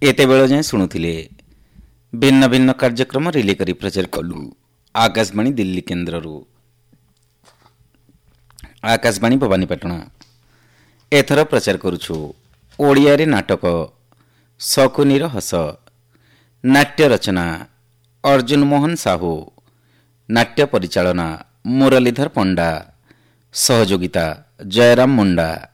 ଏତେବେଳ ଯାଏଁ ଶୁଣୁଥିଲେ ଭିନ୍ନ ଭିନ୍ନ କାର୍ଯ୍ୟକ୍ରମ ରିଲେ କରି ପ୍ରଚାର କଲୁ ଆକାଶବାଣୀ ଦିଲ୍ଲୀ କେନ୍ଦ୍ରରୁ। ଆକାଶବାଣୀ ଭବାନୀପାଟଣା ଏଥର ପ୍ରଚାର କରୁଛୁ ଓଡ଼ିଆରେ ନାଟକ ଶକୁନିର ହସ। ନାଟ୍ୟ ରଚନା ଅର୍ଜୁନ ମୋହନ ସାହୁ, ନାଟ୍ୟ ପରିଚାଳନା ମୁରଲୀଧର ପଣ୍ଡା, ସହଯୋଗିତା ଜୟରାମ ମୁଣ୍ଡା।